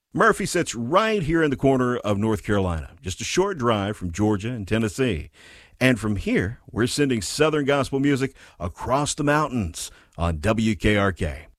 Murphy sits right here in the corner of North Carolina, just a short drive from Georgia and Tennessee. And from here, we're sending Southern gospel music across the mountains on WKRK.